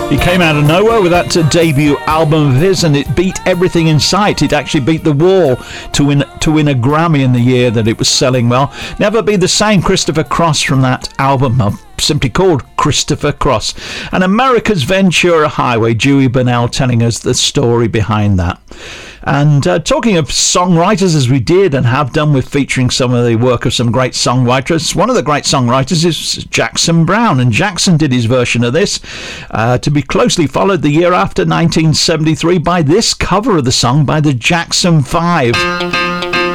He came out of nowhere with that debut album of his, and it beat everything in sight. It actually beat The Wall to win a Grammy in the year that it was selling well. Never Be the Same, Christopher Cross, from that album simply called Christopher Cross. And America's Ventura Highway, Dewey Bunnell telling us the story behind that. And talking of songwriters, as we did and have done with featuring some of the work of some great songwriters, one of the great songwriters is Jackson Browne, and Jackson did his version of this, to be closely followed the year after, 1973, by this cover of the song by the Jackson 5.